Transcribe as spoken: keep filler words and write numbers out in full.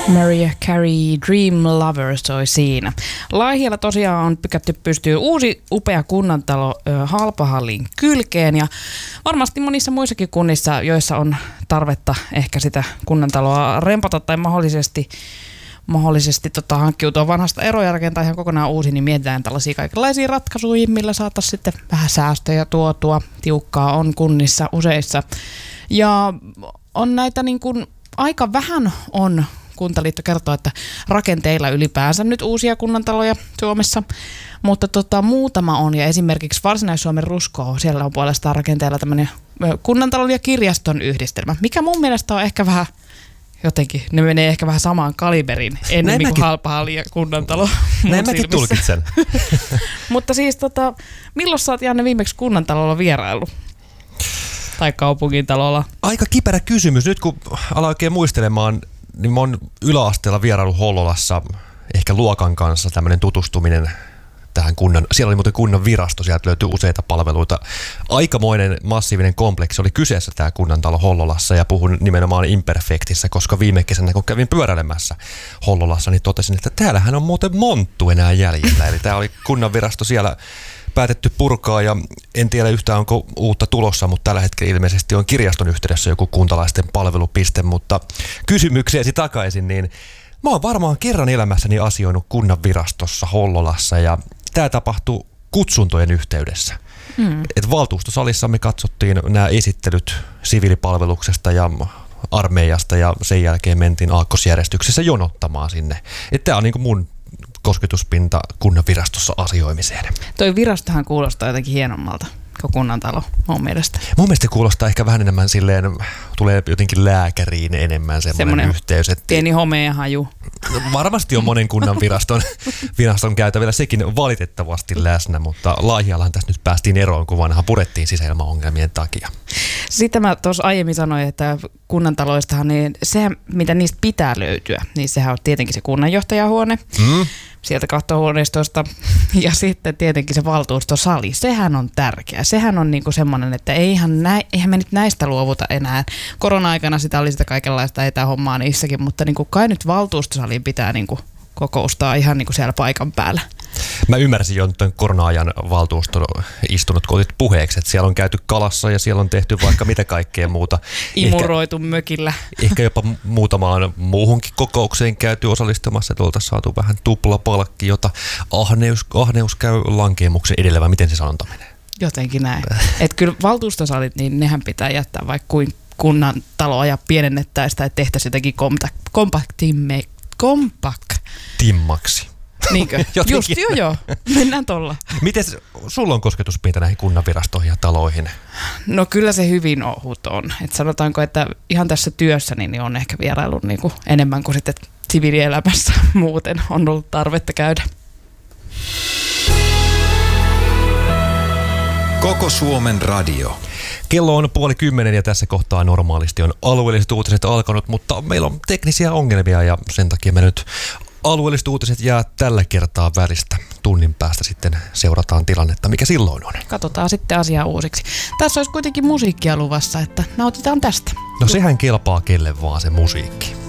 Mariah Carey, Dream Lover soi siinä. Laihialla tosiaan on pykätty pystyy uusi upea kunnantalo ö, Halpahallin kylkeen ja varmasti monissa muissakin kunnissa, joissa on tarvetta ehkä sitä kunnantaloa rempata tai mahdollisesti mahdollisesti tota, hankkiutua vanhasta eroja ja rakentaa ihan kokonaan uusi, niin mietitään tällaisia kaikenlaisia ratkaisuja, millä saataisiin sitten vähän säästöjä tuotua. Tiukkaa on kunnissa useissa. Ja on näitä niin kuin, aika vähän on, Kuntaliitto kertoo, että rakenteilla ylipäänsä nyt uusia kunnantaloja Suomessa, mutta tota, muutama on, ja esimerkiksi Varsinais-Suomen Rusko, siellä on puolestaan rakenteilla tämmöinen kunnantalon ja kirjaston yhdistelmä, mikä mun mielestä on ehkä vähän jotenkin, ne menee ehkä vähän samaan kaliberin enemmän kuin Halpahalli ja kunnantalo. Näin mäkin tulkitsen. Mutta siis tota, milloin sä oot Janne viimeksi kunnantalolla vierailu? Tai kaupungintalolla? Aika kiperä kysymys. Nyt kun aloin oikein muistelemaan, niin mä oon yläasteella vierailu Hollolassa ehkä luokan kanssa tämmöinen tutustuminen tähän kunnan. Siellä oli muuten kunnan virasto, sieltä löytyi useita palveluita. Aikamoinen massiivinen kompleksi oli kyseessä tämä kunnantalo Hollolassa ja puhun nimenomaan imperfektissä, koska viime kesänä kun kävin pyöräilemässä Hollolassa, niin totesin, että täällähän on muuten monttu enää jäljellä. Eli tämä oli kunnan virasto siellä päätetty purkaa ja en tiedä yhtään onko uutta tulossa, mutta tällä hetkellä ilmeisesti on kirjaston yhteydessä joku kuntalaisten palvelupiste, mutta kysymykseesi takaisin, niin mä oon varmaan kerran elämässäni asioinut kunnan virastossa Hollolassa ja tämä tapahtui kutsuntojen yhteydessä. Mm. Et valtuustosalissa me katsottiin nämä esittelyt siviilipalveluksesta ja armeijasta ja sen jälkeen mentiin aakkosjärjestyksessä jonottamaan sinne. Tämä on niinku mun kosketuspinta kunnan virastossa asioimiseen. Toi virastohan kuulostaa jotenkin hienommalta kuin kunnantalo mun mielestä. Mun mielestä kuulostaa ehkä vähän enemmän silleen, tulee jotenkin lääkäriin enemmän semmoinen, semmoinen yhteys. Että pieni homea haju. Varmasti on monen kunnan viraston, viraston käytävillä sekin valitettavasti läsnä, mutta Laihiallahan tässä nyt päästiin eroon, kun vanha purettiin sisäilmaongelmien takia. Sitten mä tuossa aiemmin sanoin, että kunnantaloistahan, niin sehän, mitä niistä pitää löytyä, niin sehän on tietenkin se kunnanjohtajahuone. Mm. Sieltä kattohuoneistosta ja sitten tietenkin se valtuustosali, sehän on tärkeä. Sehän on niinku semmoinen, että eihän, nä, eihän me nyt näistä luovuta enää. Korona-aikana sitä oli sitä kaikenlaista etähommaa niissäkin, mutta niinku kai nyt valtuustosaliin pitää niinku kokoustaa ihan niinku siellä paikan päällä. Mä ymmärsin jo nyt korona-ajan valtuuston istunut kotit puheeksi, että siellä on käyty kalassa ja siellä on tehty vaikka mitä kaikkea muuta. Imuroitu ehkä, mökillä. Ehkä jopa muutamaan muuhunkin kokoukseen käyty osallistumassa, että oltaisiin saatu vähän tuplapalkki, jota ahneus, ahneus käy lankeemuksen edellä, vai miten se sanonta menee? Jotenkin näin. Että kyllä valtuustosalit, niin nehän pitää jättää vaikka kuin kunnan taloa ja pienennettäisiin tai tehtäisiin jotenkin kompaktimme, kompaktimmaksi. Niinkö? Just joo joo, mennään tolla. Miten sulla on kosketuspinta näihin kunnanvirastoihin ja taloihin? No kyllä se hyvin ohut on. Et sanotaanko, että ihan tässä työssäni niin on ehkä vieraillut niinku enemmän kuin sitten siviilielämässä muuten on ollut tarvetta käydä. Koko Suomen radio. Kello on puoli kymmenen ja tässä kohtaa normaalisti on alueelliset uutiset alkanut, mutta meillä on teknisiä ongelmia ja sen takia me nyt alueelliset uutiset jää tällä kertaa välistä. Tunnin päästä sitten seurataan tilannetta, mikä silloin on. Katsotaan sitten asiaa uusiksi. Tässä olisi kuitenkin musiikkia luvassa, että nautitaan tästä. No sehän kelpaa kelle vaan se musiikki.